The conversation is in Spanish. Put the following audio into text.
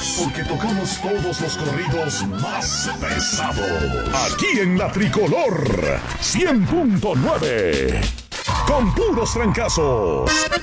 porque tocamos todos los corridos más pesados. Aquí en La Tricolor 100.9, con puros trancazos.